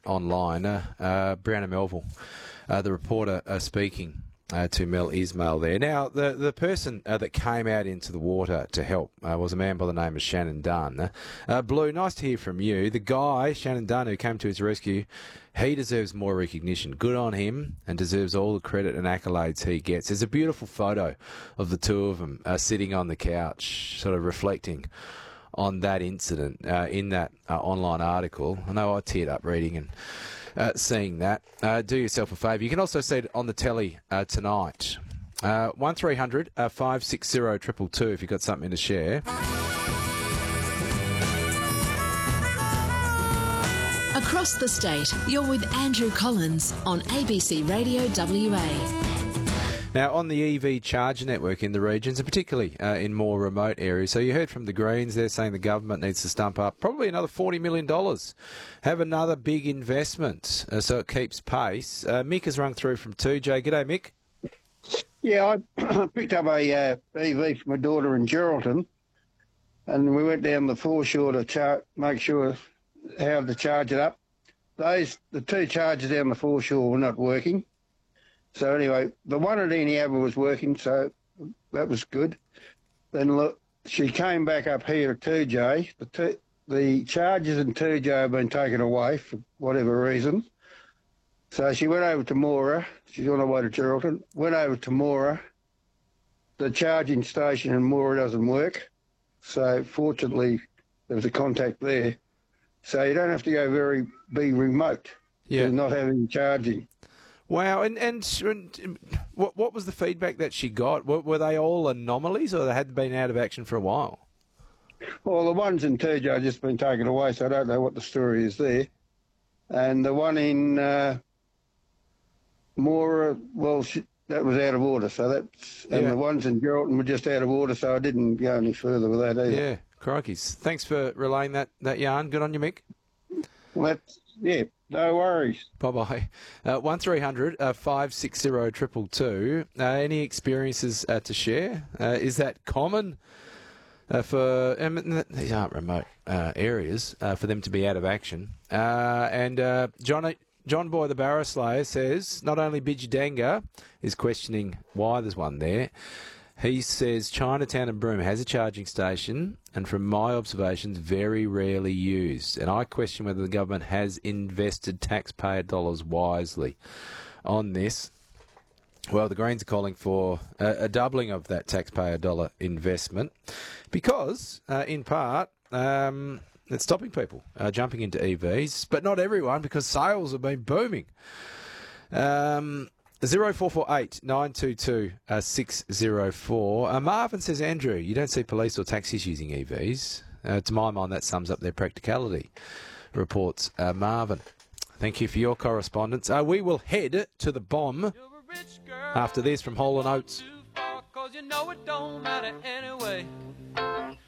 online. Brown and Melville, the reporter speaking to Mel Ismail there. Now, the person that came out into the water to help was a man by the name of Shannon Dunn. Blue, nice to hear from you. The guy, Shannon Dunn, who came to his rescue, he deserves more recognition. Good on him, and deserves all the credit and accolades he gets. There's a beautiful photo of the two of them sitting on the couch, sort of reflecting on that incident in that online article. I know I teared up reading and seeing that. Do yourself a favour. You can also see it on the telly tonight. 1300 560 222 if you've got something to share. Across the state, you're with Andrew Collins on ABC Radio WA. Now, on the EV charger network in the regions, and particularly in more remote areas, so you heard from the Greens, they're saying the government needs to stump up probably another $40 million, have another big investment so it keeps pace. Mick has rung through from 2J. G'day, Mick. Yeah, I picked up a EV for my daughter in Geraldton, and we went down the foreshore to make sure how to charge it up. The two chargers down the foreshore were not working. So anyway, the one at Eneabba was working, so that was good. Then look, she came back up here to 2J. The charges in 2J have been taken away for whatever reason. So she went over to Mora. She's on her way to Geraldton. Went over to Mora. The charging station in Mora doesn't work. So fortunately, there was a contact there. So you don't have to be remote. Yeah. To not having charging. Wow, and what was the feedback that she got? Were they all anomalies, or they had been out of action for a while? Well, the ones in Turjo have just been taken away, so I don't know what the story is there. And the one in Mora, well, that was out of order, so that's... And the ones in Geraldton were just out of order, so I didn't go any further with that either. Yeah, crikeys. Thanks for relaying that yarn. Good on you, Mick. Well, no worries. Bye-bye. 1300 560 222. Any experiences to share? Is that common for... these aren't remote areas for them to be out of action. And John Boy the Barrow Slayer says, not only Bidjadanga is questioning why there's one there, he says Chinatown and Broome has a charging station, and from my observations, very rarely used. And I question whether the government has invested taxpayer dollars wisely on this. Well, the Greens are calling for a doubling of that taxpayer dollar investment because, in part, it's stopping people jumping into EVs, but not everyone, because sales have been booming. 0448 922 604. Marvin says, Andrew, you don't see police or taxis using EVs. To my mind, that sums up their practicality, reports Marvin. Thank you for your correspondence. We will head to the bomb after this from Hall & Oates. Too far, 'cause you know it don't matter anyway.